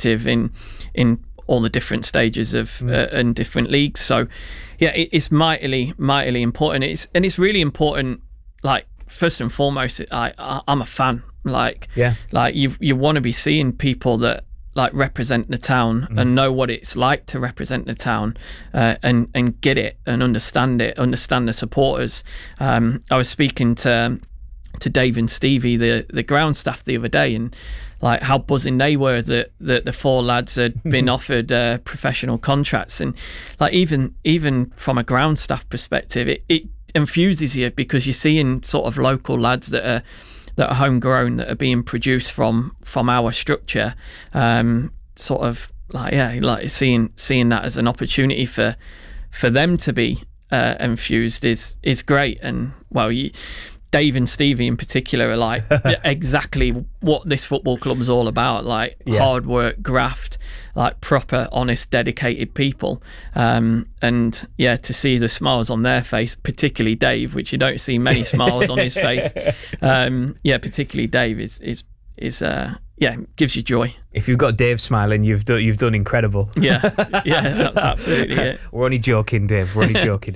competitive in all the different stages of and different leagues. So yeah, it's mightily important. It's really important. Like, first and foremost, I'm a fan. Like you want to be seeing people that like represent the town and know what it's like to represent the town, and get it and understand the supporters. I was speaking to Dave and Stevie, the ground staff, the other day, and like how buzzing they were that the four lads had been offered professional contracts. And like even from a ground staff perspective, it infuses you, because you're seeing sort of local lads that are homegrown, that are being produced from our structure, sort of like seeing that as an opportunity for them to be infused is great. And well, Dave and Stevie in particular are like exactly what this football club is all about, like hard work, graft, like proper, honest, dedicated people. And yeah, to see the smiles on their face, particularly Dave, which you don't see many smiles on his face. Particularly Dave is gives you joy. If you've got Dave smiling, you've done incredible. Yeah, that's absolutely it. We're only joking, Dave. We're only joking.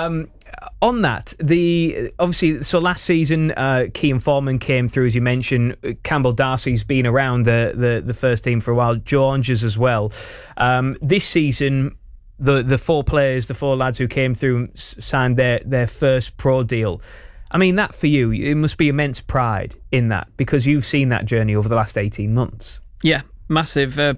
On that, so last season, Kean Foreman came through, as you mentioned. Campbell Darcy's been around the first team for a while. Joe Onges as well. This season, the four lads who came through and signed their first pro deal. I mean, that for you, it must be immense pride in that, because you've seen that journey over the last 18 months. Yeah, massive. And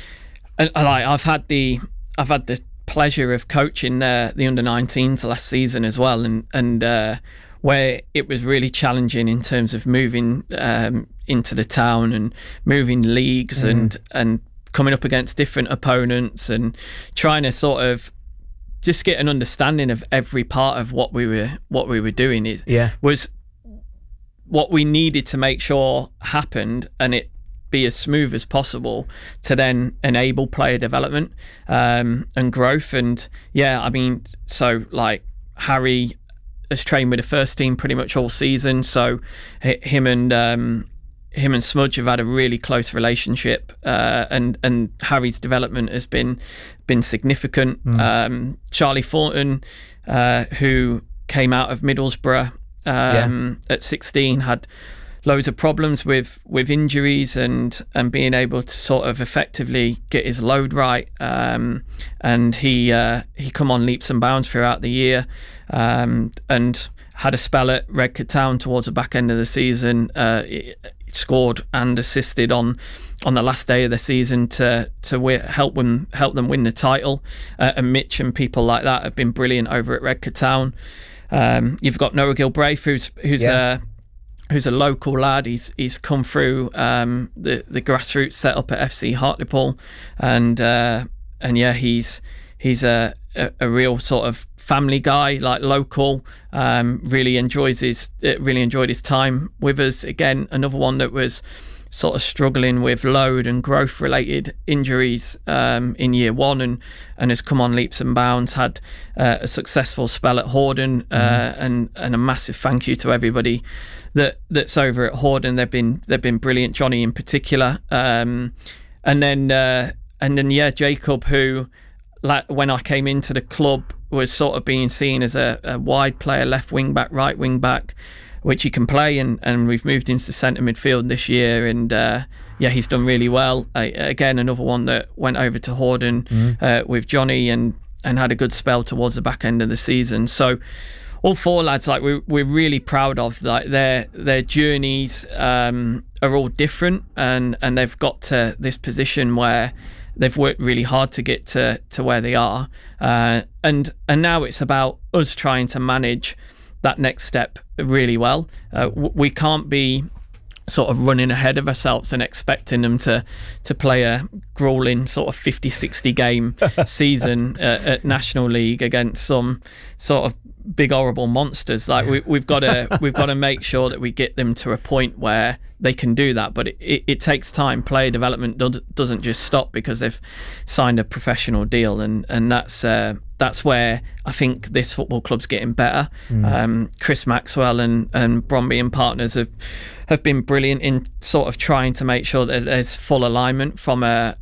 I've had the pleasure of coaching the under-19s last season as well, and where it was really challenging in terms of moving into the town and moving leagues and coming up against different opponents and trying to sort of just get an understanding of every part of what we were doing was what we needed to make sure happened, and it be as smooth as possible to then enable player development and growth. And yeah, I mean, so like Harry has trained with the first team pretty much all season, so him and Smudge have had a really close relationship, and Harry's development has been significant. Charlie Thornton, who came out of Middlesbrough at 16, had loads of problems with injuries and being able to sort of effectively get his load right, and he come on leaps and bounds throughout the year, and had a spell at Redcar Town towards the back end of the season. Scored and assisted on the last day of the season to help them win the title. And Mitch and people like that have been brilliant over at Redcar Town. You've got Noah Gilbraith, who's a local lad. He's come through the grassroots set up at FC Hartlepool, and yeah, he's a real sort of family guy, like local. Really enjoyed his time with us. Again, another one that was sort of struggling with load and growth related injuries in year one, and has come on leaps and bounds. Had a successful spell at Horden, and a massive thank you to everybody that's over at Horden. They've been brilliant. Johnny in particular, and then Jacob, who, like, when I came into the club, was sort of being seen as a wide player, left wing back, right wing back, which he can play, and we've moved him to centre midfield this year, and he's done really well. Again, another one that went over to Horden with Johnny and had a good spell towards the back end of the season. So all four lads, like, we're really proud of, like, their journeys are all different, and they've got to this position where they've worked really hard to get to where they are, and now it's about us trying to manage that next step really well. We can't be sort of running ahead of ourselves and expecting them to play a grueling sort of 50-60 game season at National League against some sort of big horrible monsters. Like, we've got to make sure that we get them to a point where they can do that, but it takes time. Player development doesn't just stop because they've signed a professional deal, and that's where I think this football club's getting better. Chris Maxwell and Bromby and partners have been brilliant in sort of trying to make sure that there's full alignment from a